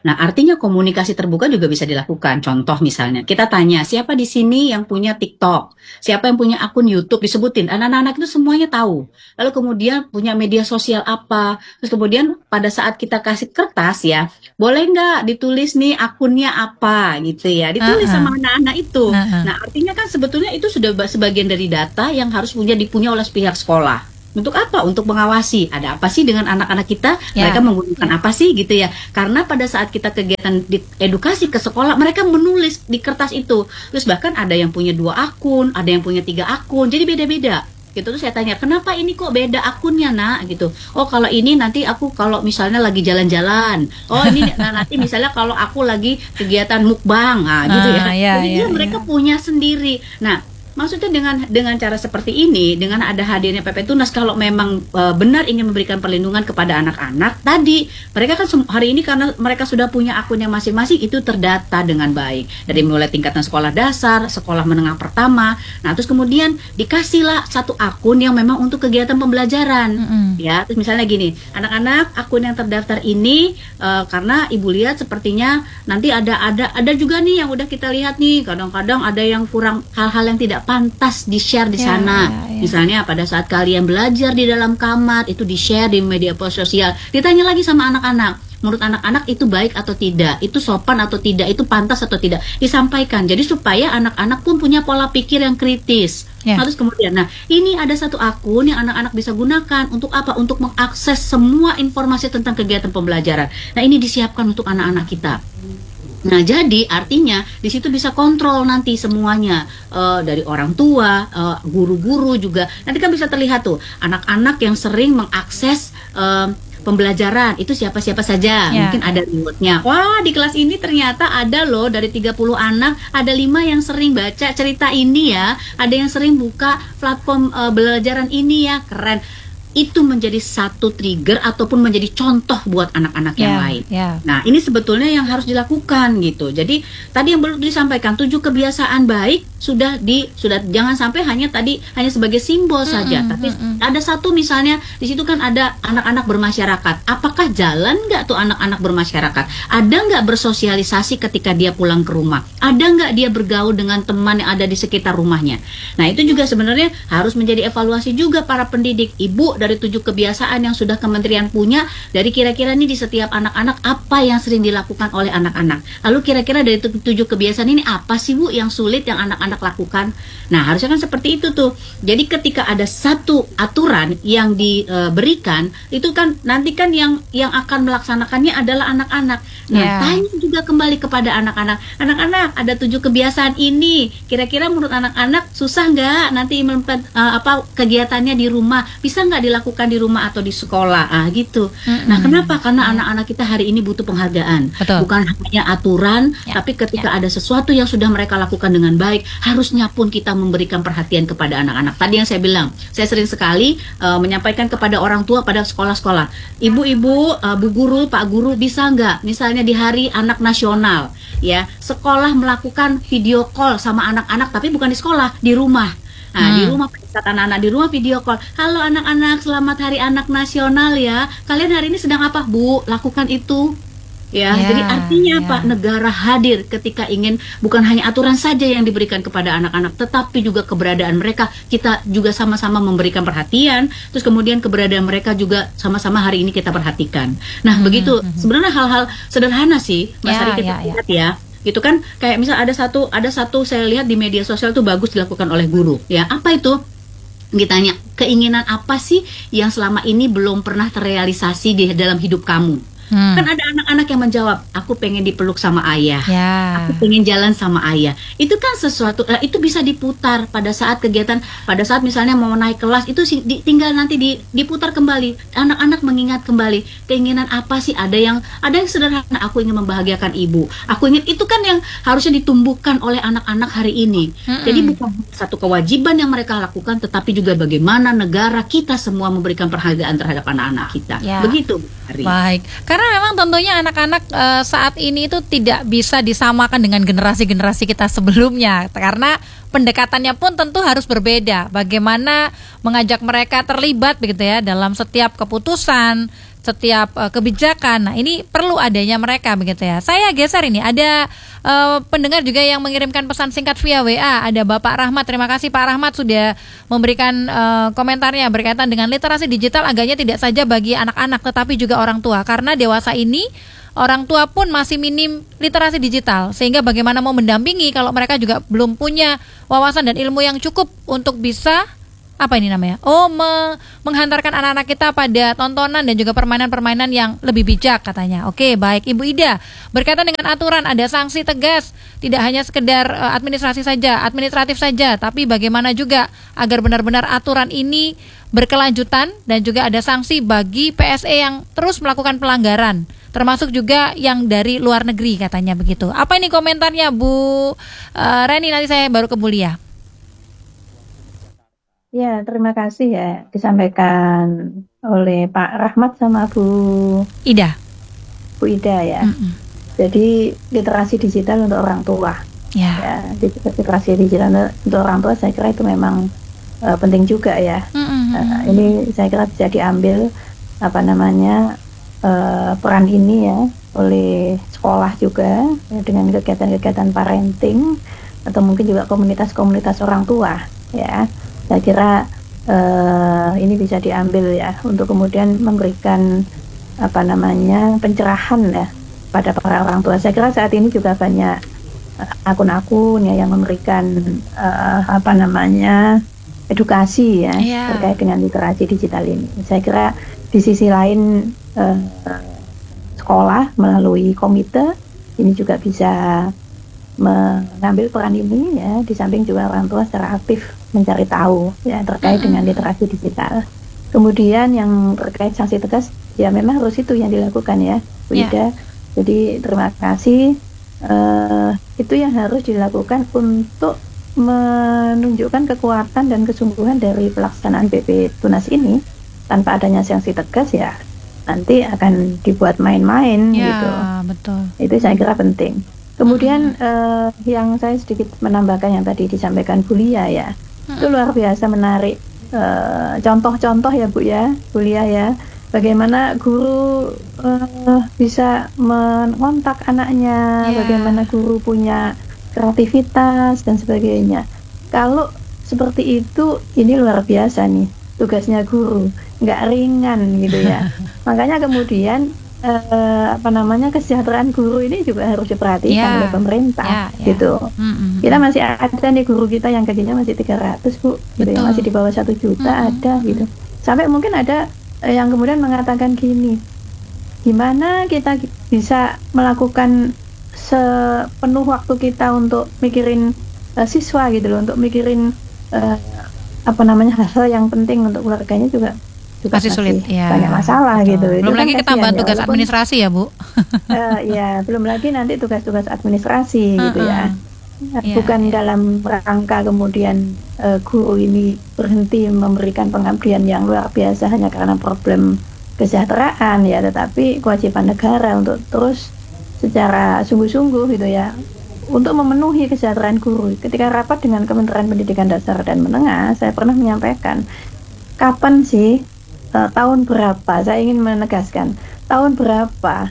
S3: Nah, artinya komunikasi terbuka juga bisa dilakukan. Contoh misalnya, kita tanya, siapa di sini yang punya TikTok? Siapa yang punya akun YouTube? Disebutin. Anak-anak itu semuanya tahu. Lalu kemudian punya media sosial apa? Terus kemudian pada saat kita kasih kertas ya, boleh nggak ditulis nih akunnya apa gitu ya? Ditulis sama anak-anak itu. Nah, artinya kan sebetulnya itu sudah sebagian dari data yang harus dipunya oleh pihak sekolah. Untuk apa? Untuk mengawasi. Ada apa sih dengan anak-anak kita? Mereka menggunakan apa sih gitu ya? Karena pada saat kita kegiatan di edukasi ke sekolah, mereka menulis di kertas itu. Terus bahkan ada yang punya 2 akun, ada yang punya 3 akun. Jadi beda-beda. Gitu. Terus saya tanya, kenapa ini kok beda akunnya nak? Gitu. Oh, kalau ini nanti aku kalau misalnya lagi jalan-jalan. Oh, ini nanti misalnya kalau aku lagi kegiatan mukbang. Nah, gitu ya. Jadi mereka punya sendiri. Nah, maksudnya dengan cara seperti ini, dengan ada hadirnya PP Tunas, kalau memang benar ingin memberikan perlindungan kepada anak-anak, tadi mereka kan hari ini karena mereka sudah punya akunnya masing-masing, itu terdata dengan baik dari mulai tingkatan sekolah dasar, sekolah menengah pertama. Nah, terus kemudian dikasihlah satu akun yang memang untuk kegiatan pembelajaran, ya. Terus misalnya gini, anak-anak akun yang terdaftar ini karena ibu lihat sepertinya nanti ada juga nih yang udah kita lihat nih, kadang-kadang ada yang kurang hal-hal yang tidak pantas di-share di sana. Misalnya pada saat kalian belajar di dalam kamar, itu di-share di media sosial. Ditanya lagi sama anak-anak, menurut anak-anak itu baik atau tidak, itu sopan atau tidak, itu pantas atau tidak, disampaikan. Jadi supaya anak-anak pun punya pola pikir yang kritis. Terus kemudian, nah ini ada satu akun yang anak-anak bisa gunakan untuk apa? Untuk mengakses semua informasi tentang kegiatan pembelajaran. Nah, ini disiapkan untuk anak-anak kita. Nah, jadi artinya di situ bisa kontrol nanti semuanya, dari orang tua, guru-guru juga. Nanti kan bisa terlihat tuh anak-anak yang sering mengakses pembelajaran itu siapa-siapa saja. Mungkin ada rewardnya. Wah, di kelas ini ternyata ada loh dari 30 anak, ada 5 yang sering baca cerita ini ya. Ada yang sering buka platform belajaran ini ya. Keren. Itu menjadi satu trigger ataupun menjadi contoh buat anak-anak yang lain. Nah, ini sebetulnya yang harus dilakukan gitu. Jadi tadi yang perlu disampaikan 7 kebiasaan baik sudah jangan sampai hanya sebagai simbol saja. Tapi ada satu misalnya di situ kan ada anak-anak bermasyarakat. Apakah jalan nggak tuh anak-anak bermasyarakat? Ada nggak bersosialisasi ketika dia pulang ke rumah? Ada nggak dia bergaul dengan teman yang ada di sekitar rumahnya? Nah, itu juga sebenarnya harus menjadi evaluasi juga para pendidik. Ibu dari 7 kebiasaan yang sudah kementerian punya, dari kira-kira nih di setiap anak-anak apa yang sering dilakukan oleh anak-anak. Lalu kira-kira dari 7 kebiasaan ini apa sih Bu yang sulit yang anak-anak lakukan? Nah, harusnya kan seperti itu tuh. Jadi ketika ada satu aturan yang diberikan, itu kan nanti kan yang akan melaksanakannya adalah anak-anak. Nah, tanya juga kembali kepada anak-anak. Anak-anak, ada 7 kebiasaan ini. Kira-kira menurut anak-anak susah nggak nanti kegiatannya di rumah? Bisa nggak dilakukan di rumah atau di sekolah? Gitu. Nah, kenapa? Karena anak-anak kita hari ini butuh penghargaan. Bukan hanya aturan, tapi ketika ada sesuatu yang sudah mereka lakukan dengan baik, harusnya pun kita memberikan perhatian kepada anak-anak. Tadi yang saya bilang, saya sering sekali menyampaikan kepada orang tua pada sekolah-sekolah, ibu-ibu, bu guru, pak guru, bisa nggak misalnya di hari anak nasional ya, sekolah melakukan video call sama anak-anak, tapi bukan di sekolah, di rumah. Nah, di rumah, pada saat anak-anak di rumah video call, halo anak-anak, selamat hari anak nasional ya, kalian hari ini sedang apa Bu? Lakukan itu. Jadi artinya Pak, negara hadir ketika ingin bukan hanya aturan saja yang diberikan kepada anak-anak, tetapi juga keberadaan mereka kita juga sama-sama memberikan perhatian. Terus kemudian keberadaan mereka juga sama-sama hari ini kita perhatikan. Nah, begitu sebenarnya hal-hal sederhana sih, Mas Ari, kita lihat ya. Gitu kan, kayak misal ada satu saya lihat di media sosial tuh bagus dilakukan oleh guru. Ya, apa itu? Ditanya, keinginan apa sih yang selama ini belum pernah terrealisasi di dalam hidup kamu? Kan ada anak-anak yang menjawab, aku pengen dipeluk sama ayah, aku pengen jalan sama ayah. Itu kan sesuatu, itu bisa diputar pada saat kegiatan, pada saat misalnya mau naik kelas, itu tinggal nanti diputar kembali. Anak-anak mengingat kembali keinginan apa sih. Ada yang sederhana, aku ingin membahagiakan ibu, aku ingin, itu kan yang harusnya ditumbuhkan oleh anak-anak hari ini. Jadi bukan satu kewajiban yang mereka lakukan, tetapi juga bagaimana negara kita semua memberikan perhargaan terhadap anak-anak kita. Begitu, Ari.
S2: Baik. Karena memang tentunya anak-anak saat ini itu tidak bisa disamakan dengan generasi-generasi kita sebelumnya. Karena pendekatannya pun tentu harus berbeda. Bagaimana mengajak mereka terlibat begitu ya dalam setiap keputusan, setiap kebijakan. Nah, ini perlu adanya mereka begitu ya. Saya geser ini, ada pendengar juga yang mengirimkan pesan singkat via WA. Ada Bapak Rahmat, terima kasih Pak Rahmat sudah memberikan komentarnya berkaitan dengan literasi digital agaknya tidak saja bagi anak-anak tetapi juga orang tua. Karena dewasa ini orang tua pun masih minim literasi digital, sehingga bagaimana mau mendampingi kalau mereka juga belum punya wawasan dan ilmu yang cukup untuk bisa menghantarkan anak-anak kita pada tontonan dan juga permainan-permainan yang lebih bijak katanya. Oke, baik Ibu Ida. Berkaitan dengan aturan, ada sanksi tegas, tidak hanya sekedar administratif saja, tapi bagaimana juga agar benar-benar aturan ini berkelanjutan dan juga ada sanksi bagi PSE yang terus melakukan pelanggaran, termasuk juga yang dari luar negeri katanya begitu. Apa ini komentarnya Bu Reni, nanti saya baru ke Bu Lia.
S1: Ya, terima kasih ya disampaikan oleh Pak Rahmat sama Bu Ida ya. Jadi literasi digital untuk orang tua. Ya, literasi digital untuk orang tua saya kira itu memang penting juga ya. Ini saya kira bisa diambil peran ini ya oleh sekolah juga ya, dengan kegiatan-kegiatan parenting atau mungkin juga komunitas-komunitas orang tua ya. Saya kira ini bisa diambil ya untuk kemudian memberikan pencerahan ya pada para orang tua. Saya kira saat ini juga banyak akun-akun ya yang memberikan edukasi ya terkait dengan literasi digital ini. Saya kira di sisi lain sekolah melalui komite ini juga bisa mengambil peran ini ya, di samping juga orang tua secara aktif mencari tahu ya terkait dengan literasi digital. Kemudian yang terkait sanksi tegas ya memang harus itu yang dilakukan ya Bu Ida. Jadi terima kasih, itu yang harus dilakukan untuk menunjukkan kekuatan dan kesungguhan dari pelaksanaan PP Tunas ini. Tanpa adanya sanksi tegas ya nanti akan dibuat main-main gitu.
S2: Betul.
S1: Itu saya kira penting. Kemudian yang saya sedikit menambahkan yang tadi disampaikan Bu Lia ya, itu luar biasa menarik contoh-contoh ya Bu Lia ya, bagaimana guru bisa mengontak anaknya, bagaimana guru punya kreativitas dan sebagainya. Kalau seperti itu, ini luar biasa nih tugasnya guru, nggak ringan gitu ya. Makanya kemudian kesejahteraan guru ini juga harus diperhatikan oleh pemerintah gitu. Kita masih ada nih guru kita yang gajinya masih 300 Bu, gitu ya, masih di bawah 1 juta ada gitu. Sampai mungkin ada yang kemudian mengatakan gini, gimana kita bisa melakukan sepenuh waktu kita untuk mikirin siswa gitu loh, untuk mikirin hal-hal yang penting untuk keluarganya juga
S2: masih sulit ya,
S1: banyak masalah gitu.
S2: Belum lagi ketambahan tugas administrasi ya Bu.
S1: Belum lagi nanti tugas-tugas administrasi gitu ya. Bukan dalam rangka kemudian guru ini berhenti memberikan pengabdian yang luar biasa hanya karena problem kesejahteraan ya, tetapi kewajiban negara untuk terus secara sungguh-sungguh gitu ya untuk memenuhi kesejahteraan guru. Ketika rapat dengan Kementerian Pendidikan Dasar dan Menengah, saya pernah menyampaikan, kapan sih tahun berapa, saya ingin menegaskan tahun berapa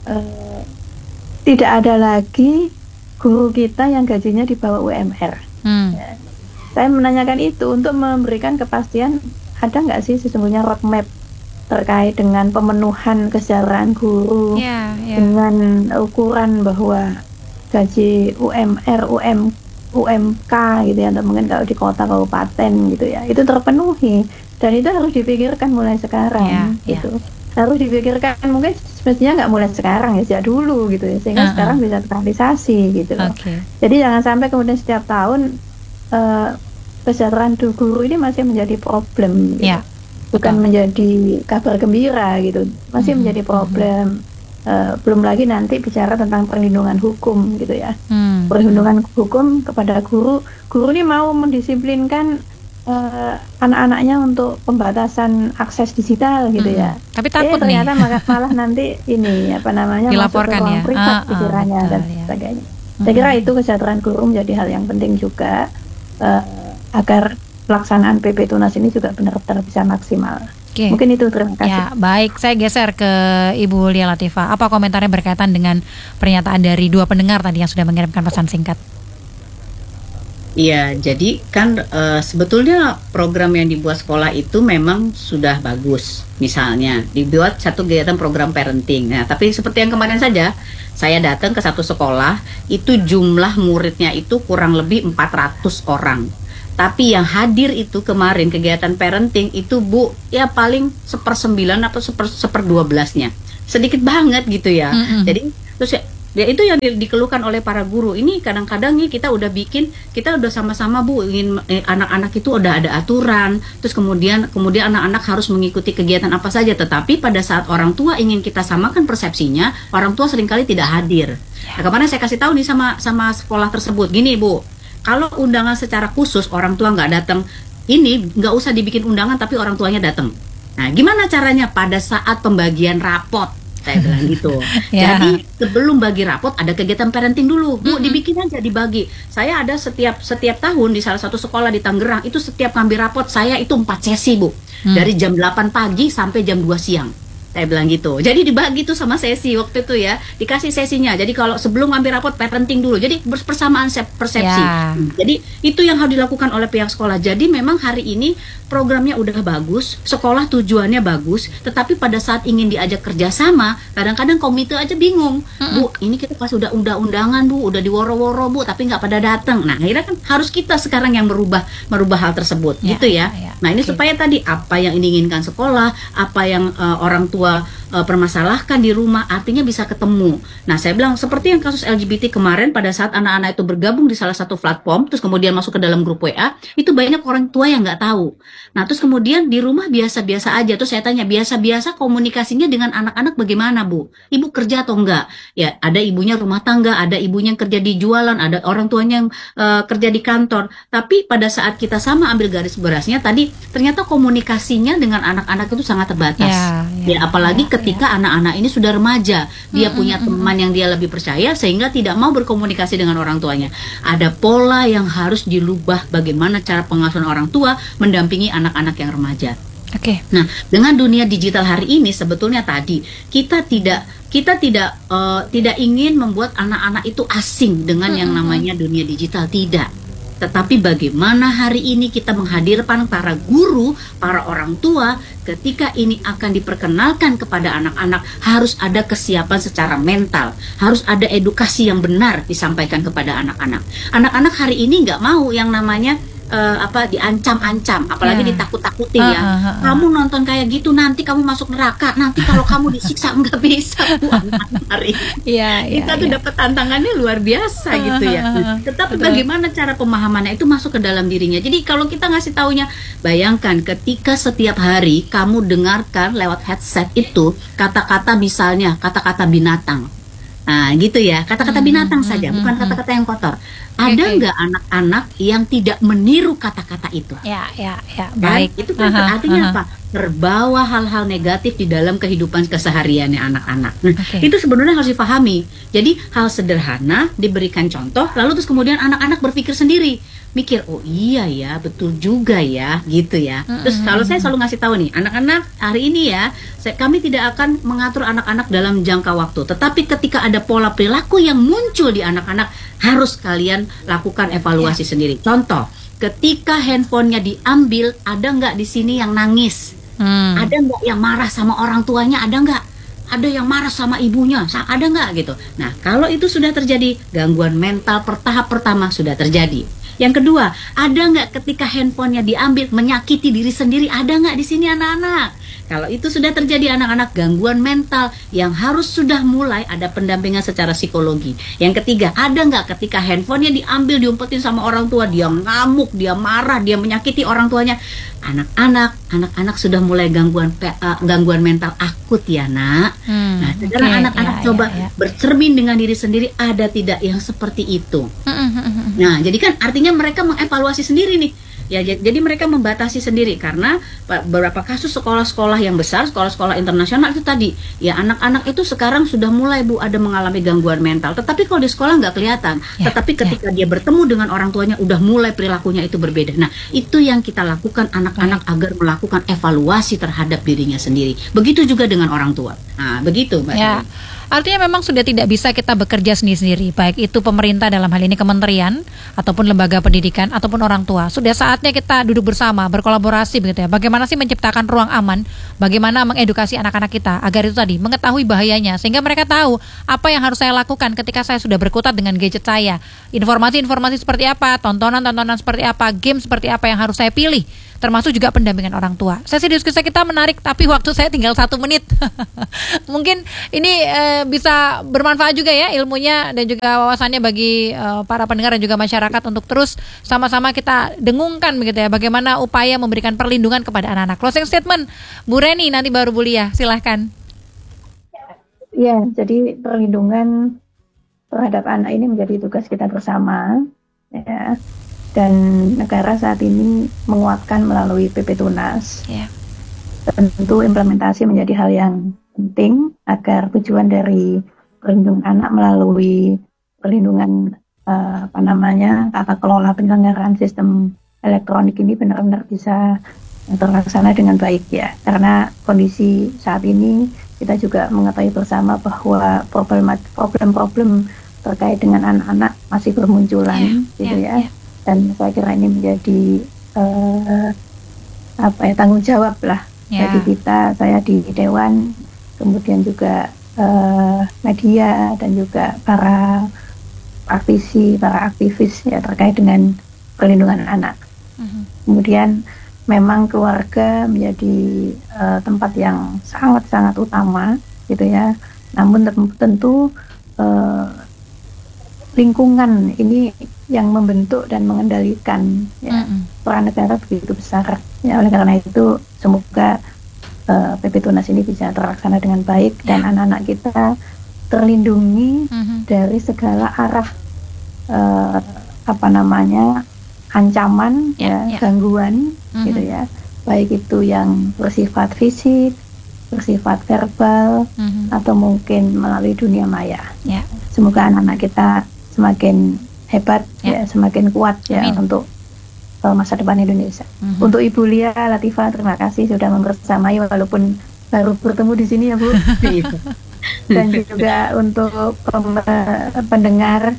S1: tidak ada lagi guru kita yang gajinya di bawah UMR. Ya. Saya menanyakan itu untuk memberikan kepastian, ada nggak sih sesungguhnya roadmap terkait dengan pemenuhan kesejahteraan guru dengan ukuran bahwa gaji UMR, UMK gitu ya, atau mungkin kalau di kota kabupaten gitu ya, itu terpenuhi. Dan itu harus dipikirkan mulai sekarang gitu. Harus dipikirkan mungkin semestinya nggak mulai sekarang ya, sejak dulu gitu ya, sehingga sekarang bisa terrealisasi gitu loh. Jadi jangan sampai kemudian setiap tahun kesejahteraan guru ini masih menjadi problem gitu. Bukan menjadi kabar gembira gitu, masih menjadi problem. Belum lagi nanti bicara tentang perlindungan hukum gitu ya. Perlindungan hukum kepada guru ini mau mendisiplinkan anak-anaknya untuk pembatasan akses digital gitu ya.
S2: Tapi takut
S1: ternyata malah nanti ini
S2: dilaporkan
S1: masuk ke ruang privat pikirannya dan sebagainya. Saya kira itu kesejahteraan guru menjadi hal yang penting juga agar pelaksanaan PP Tunas ini juga benar-benar bisa maksimal. Mungkin itu, terima kasih.
S2: Ya, baik, saya geser ke Ibu Lia Latifah. Apa komentarnya berkaitan dengan pernyataan dari dua pendengar tadi yang sudah mengirimkan pesan singkat?
S3: Iya, jadi kan sebetulnya program yang dibuat sekolah itu memang sudah bagus. Misalnya dibuat satu kegiatan program parenting. Nah, tapi seperti yang kemarin saja, saya datang ke satu sekolah, itu jumlah muridnya itu kurang lebih 400 orang. Tapi yang hadir itu kemarin kegiatan parenting itu Bu, ya paling 1/9 atau 1/12-nya. Sedikit banget gitu ya. Jadi terus ya itu yang dikeluhkan oleh para guru. Ini kadang-kadang nih kita udah sama-sama Bu, ingin anak-anak itu udah ada aturan. Terus kemudian anak-anak harus mengikuti kegiatan apa saja. Tetapi pada saat orang tua ingin kita samakan persepsinya, orang tua seringkali tidak hadir. Nah, kemarin saya kasih tahu nih sama sekolah tersebut, gini Bu. Kalau undangan secara khusus orang tua nggak datang, ini nggak usah dibikin undangan tapi orang tuanya datang. Nah, gimana caranya pada saat pembagian rapot? Saya bilang gitu. Jadi sebelum bagi rapot ada kegiatan parenting dulu, Bu, dibikin aja, dibagi. Saya ada setiap tahun di salah satu sekolah di Tangerang itu setiap ngambil rapot saya itu 4 sesi Bu, dari jam 8 pagi sampai jam 2 siang. Saya bilang gitu. Jadi dibagi tuh sama sesi waktu itu ya, dikasih sesinya. Jadi kalau sebelum ngambil rapot parenting dulu. Jadi bersamaan persepsi. Jadi itu yang harus dilakukan oleh pihak sekolah. Jadi memang hari ini programnya udah bagus, sekolah tujuannya bagus, tetapi pada saat ingin diajak kerjasama, kadang-kadang komite aja bingung. Bu, ini kita pas udah undang-undangan Bu, udah diworo-woro Bu, tapi nggak pada datang. Nah, akhirnya kan harus kita sekarang yang merubah hal tersebut, gitu ya. Nah, ini supaya tadi apa yang diinginkan sekolah, apa yang orang tua permasalahkan di rumah, artinya bisa ketemu. Nah, saya bilang seperti yang kasus LGBT kemarin, pada saat anak-anak itu bergabung di salah satu platform, terus kemudian masuk ke dalam grup WA, itu banyak orang tua yang nggak tahu. Nah, terus kemudian di rumah biasa-biasa aja. Terus saya tanya, biasa-biasa komunikasinya dengan anak-anak bagaimana Bu? Ibu kerja atau enggak? Ya, ada ibunya rumah tangga, ada ibunya yang kerja di jualan, ada orang tuanya yang kerja di kantor. Tapi pada saat kita sama ambil garis berasnya tadi, ternyata komunikasinya dengan anak-anak itu sangat terbatas. Ya, apalagi ketika anak-anak ini sudah remaja, dia punya teman yang dia lebih percaya sehingga tidak mau berkomunikasi dengan orang tuanya. Ada pola yang harus dilubah, bagaimana cara pengasuhan orang tua mendampingi anak-anak yang remaja. Nah, dengan dunia digital hari ini sebetulnya tadi kita tidak ingin membuat anak-anak itu asing dengan yang namanya dunia digital, tidak. Tetapi bagaimana hari ini kita menghadirkan para guru, para orang tua, ketika ini akan diperkenalkan kepada anak-anak, harus ada kesiapan secara mental, harus ada edukasi yang benar disampaikan kepada anak-anak. Anak-anak hari ini nggak mau yang namanya diancam-ancam, apalagi ditakut-takutin ya. Kamu nonton kayak gitu nanti kamu masuk neraka, nanti kalau kamu disiksa. Nggak bisa Bu, hari kita tuh dapat tantangannya luar biasa gitu ya. Tetapi bagaimana cara pemahamannya itu masuk ke dalam dirinya. Jadi kalau kita ngasih taunya, bayangkan ketika setiap hari kamu dengarkan lewat headset itu kata-kata, misalnya kata-kata binatang. Nah gitu ya, kata-kata binatang saja, bukan kata-kata yang kotor. Ada nggak anak-anak yang tidak meniru kata-kata itu?
S2: Baik.
S3: Itu kan artinya apa? Terbawa hal-hal negatif di dalam kehidupan kesehariannya anak-anak. Itu sebenarnya harus dipahami. Jadi hal sederhana diberikan contoh, lalu terus kemudian anak-anak berpikir sendiri. Mikir, oh iya ya, betul juga ya, gitu ya. Terus kalau saya selalu ngasih tahu nih, anak-anak hari ini ya, kami tidak akan mengatur anak-anak dalam jangka waktu. Tetapi ketika ada pola perilaku yang muncul di anak-anak, harus kalian lakukan evaluasi sendiri. Contoh, ketika handphonenya diambil, ada nggak di sini yang nangis? Ada nggak yang marah sama orang tuanya? Ada nggak? Ada yang marah sama ibunya? Ada nggak gitu? Nah, kalau itu sudah terjadi, gangguan mental tahap pertama sudah terjadi. Yang kedua, ada nggak ketika handphonenya diambil menyakiti diri sendiri? Ada nggak di sini anak-anak? Kalau itu sudah terjadi anak-anak, gangguan mental yang harus sudah mulai ada pendampingan secara psikologi. Yang ketiga, ada nggak ketika handphonenya diambil, diumpetin sama orang tua, dia ngamuk, dia marah, dia menyakiti orang tuanya? Anak-anak sudah mulai gangguan mental akut ya nak. Nah, sekarang anak-anak coba bercermin dengan diri sendiri, ada tidak yang seperti itu. Nah, jadi kan artinya mereka mengevaluasi sendiri nih. Ya, jadi mereka membatasi sendiri karena beberapa kasus sekolah-sekolah yang besar, sekolah-sekolah internasional itu tadi, ya anak-anak itu sekarang sudah mulai Bu ada mengalami gangguan mental. Tetapi kalau di sekolah nggak kelihatan. Tetapi ketika dia bertemu dengan orang tuanya, udah mulai perilakunya itu berbeda. Nah, itu yang kita lakukan anak-anak agar melakukan evaluasi terhadap dirinya sendiri. Begitu juga dengan orang tua. Nah, begitu Mbak.
S2: Ya. Artinya memang sudah tidak bisa kita bekerja sendiri-sendiri, baik itu pemerintah dalam hal ini kementerian, ataupun lembaga pendidikan, ataupun orang tua. Sudah saatnya kita duduk bersama, berkolaborasi begitu ya. Bagaimana sih menciptakan ruang aman, bagaimana mengedukasi anak-anak kita agar itu tadi mengetahui bahayanya, sehingga mereka tahu apa yang harus saya lakukan ketika saya sudah berkutat dengan gadget saya. Informasi-informasi seperti apa, tontonan-tontonan seperti apa, game seperti apa yang harus saya pilih, termasuk juga pendampingan orang tua. Sesi diskusi kita menarik, tapi waktu saya tinggal 1 menit. Mungkin ini bisa bermanfaat juga ya ilmunya dan juga wawasannya bagi para pendengar dan juga masyarakat untuk terus sama-sama kita dengungkan begitu ya, bagaimana upaya memberikan perlindungan kepada anak-anak. Closing statement, Bu Reni, nanti baru Bu Lia, silahkan.
S1: Ya, jadi perlindungan terhadap anak ini menjadi tugas kita bersama, ya. Dan negara saat ini menguatkan melalui PP Tunas. Tentu implementasi menjadi hal yang penting agar tujuan dari perlindungan anak melalui perlindungan tata kelola penyelenggaraan sistem elektronik ini benar-benar bisa terlaksana dengan baik ya. Karena kondisi saat ini kita juga mengetahui bersama bahwa problem-problem terkait dengan anak-anak masih bermunculan gitu ya. Dan saya kira ini menjadi tanggung jawab lah bagi kita, saya di Dewan, kemudian juga media dan juga para aktivis ya terkait dengan perlindungan anak. Kemudian memang keluarga menjadi tempat yang sangat-sangat utama gitu ya. Namun tentu lingkungan ini yang membentuk dan mengendalikan ya, peran negara begitu besar ya. Oleh karena itu semoga PP Tunas ini bisa terlaksana dengan baik dan anak-anak kita terlindungi dari segala arah ancaman gangguan gitu ya, baik itu yang bersifat fisik, bersifat verbal atau mungkin melalui dunia maya. Semoga anak-anak kita semakin hebat ya, semakin kuat ya untuk masa depan Indonesia. Untuk Ibu Lia Latifah, terima kasih sudah membersamai walaupun baru bertemu di sini ya Bu. Dan juga untuk pendengar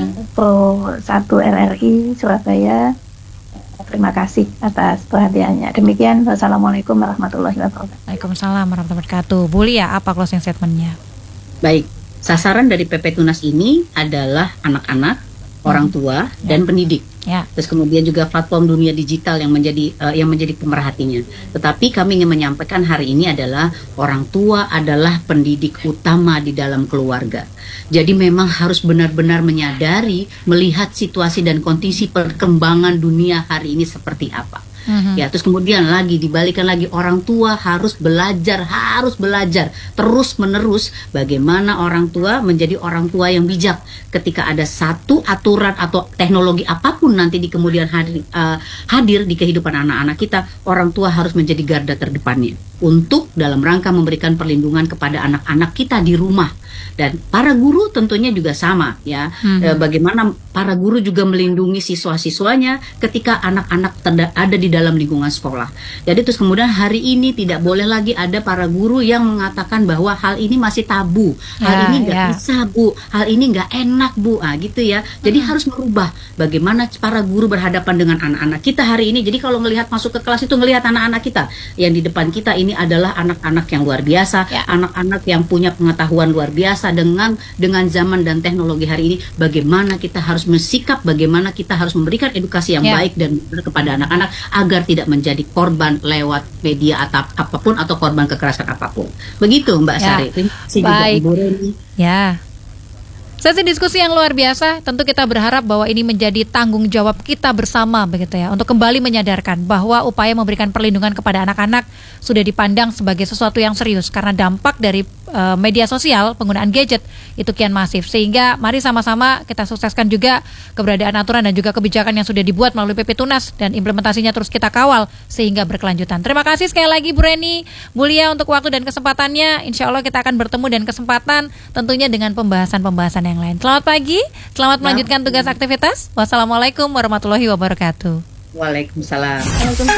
S1: Pro 1 RRI Surabaya, terima kasih atas perhatiannya. Demikian, wassalamualaikum warahmatullahi wabarakatuh.
S2: Waalaikumsalam warahmatullahi wabarakatuh. Bu Lia, apa closing statement-nya?
S3: Baik, sasaran dari PP Tunas ini adalah anak-anak, orang tua, dan pendidik. Terus kemudian juga platform dunia digital yang menjadi pemerhatinya. Tetapi kami ingin menyampaikan hari ini adalah orang tua adalah pendidik utama di dalam keluarga. Jadi memang harus benar-benar menyadari, melihat situasi dan kondisi perkembangan dunia hari ini seperti apa. Ya, terus kemudian lagi dibalikan lagi, orang tua harus belajar terus menerus bagaimana orang tua menjadi orang tua yang bijak ketika ada satu aturan atau teknologi apapun nanti di kemudian hadir di kehidupan anak-anak kita. Orang tua harus menjadi garda terdepannya untuk dalam rangka memberikan perlindungan kepada anak-anak kita di rumah. Dan para guru tentunya juga sama ya. Bagaimana para guru juga melindungi siswa-siswanya ketika anak-anak ada di dalam lingkungan sekolah. Jadi terus kemudian hari ini tidak boleh lagi ada para guru yang mengatakan bahwa hal ini masih tabu, hal ini nggak bisa Bu, hal ini nggak enak Bu, gitu ya. Jadi harus merubah bagaimana para guru berhadapan dengan anak-anak kita hari ini. Jadi kalau ngelihat masuk ke kelas itu ngelihat anak-anak kita yang di depan kita ini adalah anak-anak yang luar biasa, anak-anak yang punya pengetahuan luar biasa dengan zaman dan teknologi hari ini. Bagaimana kita harus bersikap, bagaimana kita harus memberikan edukasi yang baik dan benar kepada anak-anak agar tidak menjadi korban lewat media atau apapun atau korban kekerasan apapun. Begitu Mbak Sari.
S2: Baik.
S3: Ibu Reni.
S2: Sesi diskusi yang luar biasa. Tentu kita berharap bahwa ini menjadi tanggung jawab kita bersama begitu ya, untuk kembali menyadarkan bahwa upaya memberikan perlindungan kepada anak-anak sudah dipandang sebagai sesuatu yang serius karena dampak dari media sosial, penggunaan gadget itu kian masif. Sehingga mari sama-sama kita sukseskan juga keberadaan aturan dan juga kebijakan yang sudah dibuat melalui PP Tunas dan implementasinya terus kita kawal sehingga berkelanjutan. Terima kasih sekali lagi Bu Reni, Bu Lia untuk waktu dan kesempatannya. Insya Allah kita akan bertemu dan kesempatan tentunya dengan pembahasan-pembahasan yang lain. Selamat pagi, selamat melanjutkan tugas aktivitas. Wassalamualaikum warahmatullahi wabarakatuh.
S3: Waalaikumsalam.